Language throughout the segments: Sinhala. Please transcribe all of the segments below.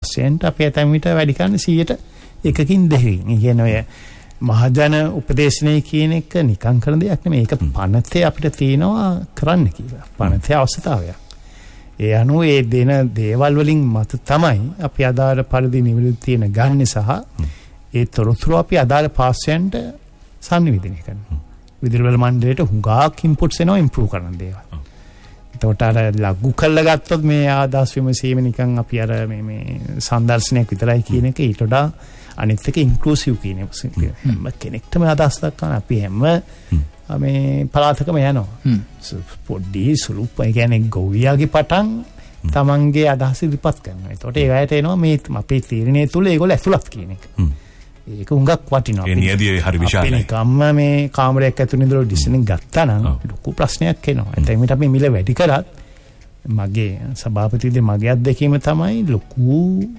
5% අපි ඇතැම් විට වැඩි කරන්නේ 100%කින් 2කින්. ඒ කියන්නේ ඔය මහජන උපදේශනය කියන එක නිකන් කරන දෙයක් නෙමෙයි. ඒක පනතේ අපිට තියෙනවා කරන්න කියලා. පනතේ අවශ්‍යතාවයක්. ඒ අනුව ඒ දෙන දේවල් වලින් මත තමයි අපි අදාළ පරිදි නිවැරදි තියෙන ගන්න සහ ඒ තොරතුරු අපි අදාළ පාර්ශ්වයන්ට සංනිවේදනය කරනවා. විදුලි බල මණ්ඩලයට හුඟක් ඉන්පුට්ස් එනවා ඉම්ප්‍රූව් කරන දේවල්. එතකොට අර ලඝු කරලා ගත්තොත් මේ ආදාස් විමසීම නිකන් අපි අර මේ සංදර්ශනයක් විතරයි කියන එක ඊට වඩා අනිත් එක ඉන්ක්ලූසිව් කියන එක. හැම කෙනෙක්ටම අදහස් දක්වන අපි හැම මේ පළාතකම යනවා. පොඩි සුළු ඒ කියන්නේ ගොවියාගේ පටන් තමන්ගේ අදහස් ඉදිරිපත් කරනවා. එතකොට ඒ අයට එනවා මේ අපේ තීරණය තුල ඒගොල්ලෝ ඇතුළත් කියන එක. ඒක හුඟක් වටිනවා. ඒ නියදී හරි විශාලයි. අපි කම්ම මේ කාමරයක් ඇතුළේ ඉඳලා ඩිසිෂන් ගත්තා නම් ලොකු ප්‍රශ්නයක් එනවා. එතෙන් අපි මිල වැඩි කරත් මගේ සභාපතිගේ මගේ අත්දැකීම තමයි ලොකු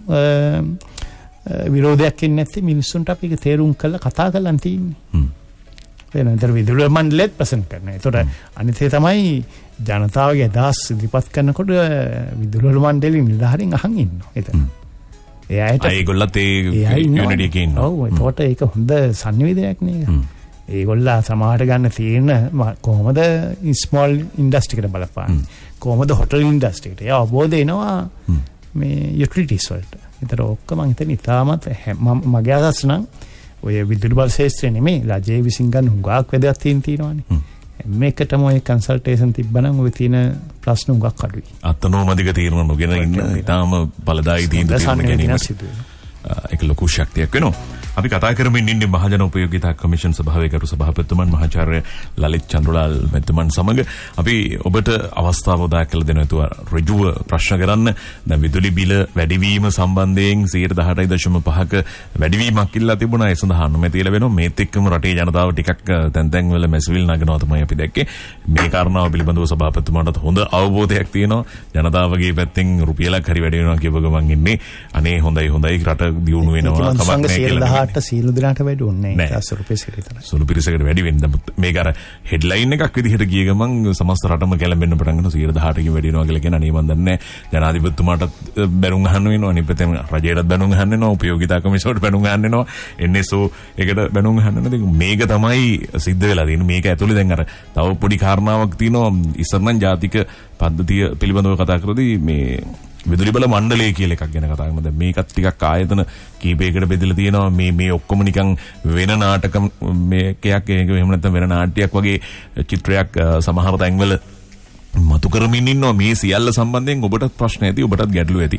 විරෝධයක් ඉන්නේ නැත්නම් මිනිස්සුන්ට අපි ඒක තේරුම් කරලා කතා කරලා තියෙන්නේ. වෙනතර විදුලි මණ්ඩලෙත් ප්‍රසන්න කරනවා. ඒතකොට අනිත් ඒ තමයි ජනතාවගේ අදහස් ඉදිරිපත් කරනකොට විදුලි මණ්ඩලෙ නිලධාරීන් අහන් ඉන්නවා. එතන. ඒගොල්ලත් ඒ යුනිටි එකේ ඉන්නවා. ඔව් ඒකට ඒක හොඳ සංනිවේදනයක් නේ. ඒගොල්ලා සමාහට ගන්න තියෙන කොහොමද ස්මෝල් ඉන්ඩස්ට්‍රි එකට බලපාන්නේ. කොහොමද හොටල් ඉන්ඩස්ට්‍රි එකට. ඒ අවබෝධ එනවා මේ යුටිලිටිස් වලට. ඒතර ඔක්කොම මම හිතන්නේ ඉතාමත් මගේ අදහස් නම් ඔය විදුලි බල ශාස්ත්‍රය නෙමෙයි රජයේ විසින් ගන්න හුඟක් වැදගත් තියෙනවානේ. මේකටම ඔය කන්සල්ටේෂන් තිබ්බනම් ඔය තියෙන ප්‍රශ්න හුඟක් අඩුයි. අත්නෝමදික තීරණ නොගෙන ඉන්න ඉතාම බලදායි තීන්දුව ගැනීම ඒක ලොකු ශක්තියක් වෙනවා. අපි කතා කරමින් ඉන්නේ මහජන උපයෝගිතා කමිෂන් සභාවේ ගරු සභාපතිතුමන් මහාචාර්ය ලලිත් චන්ද්‍රලාල් මැතිතුමන් සමග අපි ඔබට අවස්ථාව උදා කළ දෙනවා ඍජුව ප්‍රශ්න කරන්න. දැන් විදුලි බිල වැඩිවීම සම්බන්ධයෙන් 18.5ක වැඩිවීමක් ඉල්ලා තිබුණා. ඒ සඳහා අනුමැතිය ලැබෙනවා. මේත් එක්කම රටේ ජනතාව ටිකක් තැන් වල මැසිවිල් නගනවා තමයි අපි දැක්කේ. මේ කාරණාව පිළිබඳව සභාපතිතුමාට හොඳ අවබෝධයක් තියෙනවා. ජනතාවගේ පැත්තෙන් රුපියලක් හරි වැඩි වෙනවා කියව ගමන් ඉන්නේ. අනේ හොඳයි රට දියුණු වෙනවා කමක් නැහැ කියලා. සීල දිනකට වැඩි උන්නේ නැහැ. සුළු පිරිසකට විතරයි. සුළු පිරිසකට වැඩි වෙන්න. මේක අර හෙඩ්ලයින් එකක් විදිහට ගිය ගමන් සමස්ත රටම ගැලඹෙන්න පටන් ගන්නවා 18%කින් වැඩි වෙනවා කියලා කියන අනේ මන් දන්නේ ජනාධිපතිතුමාට බැනුම් අහන්න වෙනවා. අනිත් පැත්තෙන් රජයටත් බැනුම් අහන්න වෙනවා. උපයෝගිතා කමිෂනුවට බැනුම් අහන්න වෙනවා. NSO එකට බැනුම් අහන්න වෙනවා. මේක තමයි සිද්ධ වෙලා තියෙන්නේ. මේක ඇතුලේ දැන් අර තව පොඩි කාරණාවක් තියෙනවා. ඉස්සරනම් ජාතික පද්ධතිය පිළිබඳව කතා කරද්දී මේ විදුලි බල මණ්ඩලය කියලා එකක් ගැන කතා කරනවා. දැන් මේකත් ටිකක් ආයතන කීපයකට බෙදලා තියෙනවා. මේ ඔක්කොම නිකන් වෙන නාටක මේකයක් එහෙම නැත්නම් වෙන නාට්‍යයක් වගේ චිත්‍රයක් සමහර තැන්වල මතු කරමින් ඉන්නවා. මේ සියල්ල සම්බන්ධයෙන් ඔබටත් ප්‍රශ්න ඇති, ඔබටත් ගැටලු ඇති.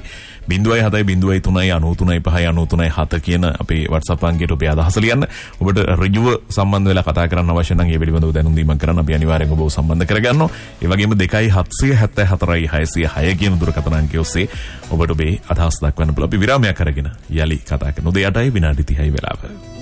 0.703.93.93.7 කියන අපේ WhatsApp අංකයට ඔබේ අදහස ලියන්න. ඔබට ඍජුව සම්බන්ධ වෙලා කතා කරන්න අවශ්‍ය නම් ඒ පිළිබඳව දැනුම් දීමක් කරන්න අපි අනිවාර්යෙන් ඔබව සම්බන්ධ කරගන්නවා. ඒ වගේම 2.774.6 කියන දුරකථන අංකය ඔස්සේ ඔබට ඔබේ අදහස් දක්වන්න පුළුවන්. අපි විරාමයක් අරගෙන යලි කතා කරනවා. 8:00 විනාඩි 30යි වෙලාව.